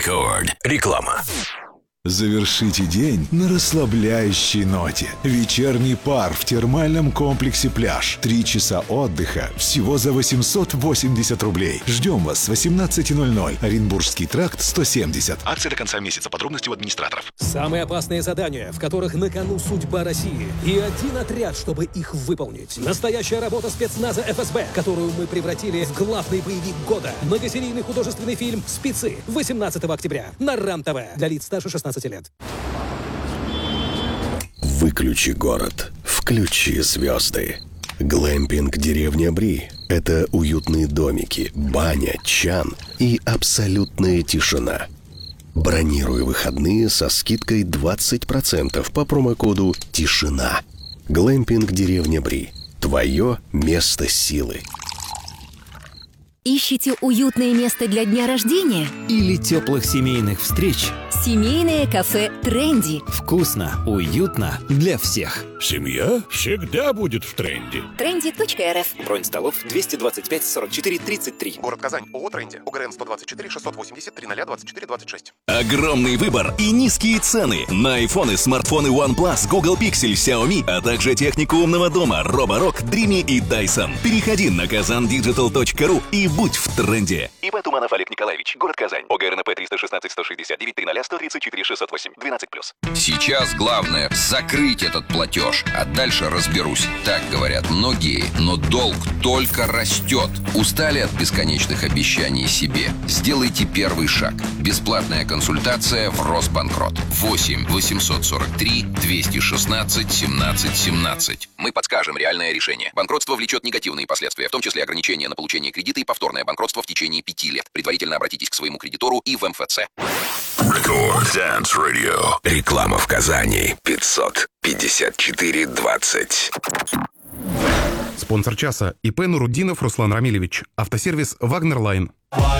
Рекорд. Реклама. Завершите день на расслабляющей ноте. Вечерний пар в термальном комплексе «Пляж». 3 часа отдыха всего за 880 рублей. Ждем вас с 18:00. Оренбургский тракт, 170. Акция до конца месяца. Подробности у администраторов. Самые опасные задания, в которых на кону судьба России. И один отряд, чтобы их выполнить. Настоящая работа спецназа ФСБ, которую мы превратили в главный боевик года. Многосерийный художественный фильм «Спецы». 18 октября на РАН-ТВ. Для лиц старше 16 лет. Выключи город. Включи звезды. Глэмпинг «Деревня Бри» — это уютные домики, баня, чан и абсолютная тишина. Бронируй выходные со скидкой 20% по промокоду «Тишина». Глэмпинг «Деревня Бри» — твое место силы. Ищите уютное место для дня рождения? Или теплых семейных встреч? Семейное кафе «Тренди». Вкусно, уютно, для всех. Семья всегда будет в тренде. Trendy.rf. Бронь столов 225 44 33. Город Казань. ООО «Тренди». УГРН 124 680 3024 26. Огромный выбор и низкие цены на айфоны, смартфоны OnePlus, Google Pixel, Xiaomi, а также технику умного дома Roborock, Dreamy и Dyson. Переходи на kazandigital.ru и будь в тренде. ИП Туманов Олег Николаевич. Город Казань. ОГРНП 316 169 00 134 608 12+. Сейчас главное закрыть этот платеж, а дальше разберусь. Так говорят многие, но долг только растет. Устали от бесконечных обещаний себе? Сделайте первый шаг. Бесплатная консультация в Росбанкрот. 8 843 216 17 17. Мы подскажем реальное решение. Банкротство влечет негативные последствия, в том числе ограничения на получение кредита и повторное банкротство в течение 5 лет. Предварительно обратитесь к своему кредитору и в МФЦ. Рекорд Dance Radio. Реклама в Казани. 554 20. Спонсор часа ИП Нуруддинов Руслан Рамилевич. Автосервис «Вагнер Лайн».